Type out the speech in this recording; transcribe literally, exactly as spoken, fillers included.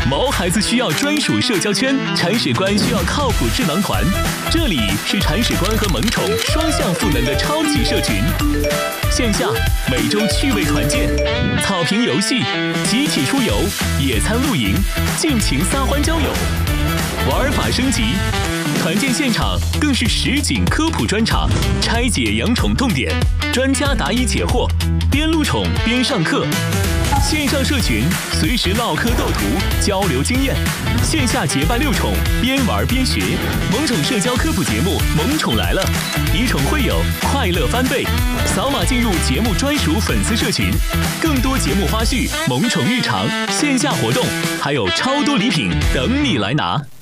毛孩子需要专属社交圈，铲屎官需要靠谱智囊团。这里是铲屎官和萌宠双向赋能的超级社群。线下每周趣味团建、草坪游戏、集体出游、野餐露营、尽情撒欢交友，玩法升级。团建现场更是实景科普专场，拆解养宠痛点，专家答疑解惑，边录宠边上课。线上社群随时唠嗑斗图，交流经验；线下结伴遛宠，边玩边学。萌宠社交科普节目《萌宠来了》，以宠会友，快乐翻倍。扫码进入节目专属粉丝社群，更多节目花絮、萌宠日常、线下活动，还有超多礼品等你来拿。